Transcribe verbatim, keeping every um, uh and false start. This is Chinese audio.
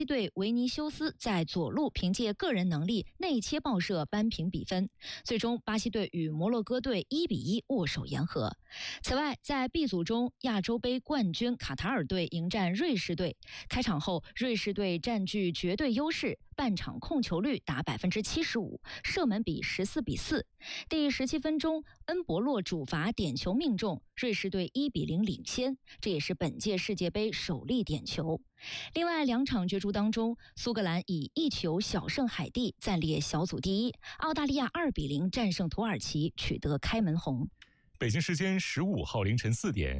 队维尼修斯在左路凭借个人能力内切爆射扳平比分，最终巴西队与摩洛哥队一比一握手言和。此外，在 B 组中，亚洲杯冠军卡塔尔队迎战瑞士队，开场后瑞士队占据绝对优势，半场控球率达百分之七十五，射门比十四比四。第十七分钟，恩博洛主罚点球命中，瑞士队一比零领先，这也是本届世界杯首粒点球。另外两场角逐当中，苏格兰以一球小胜海地，暂列小组第一；澳大利亚二比零战胜土耳其，取得开门红。 北京时间十五号凌晨四点。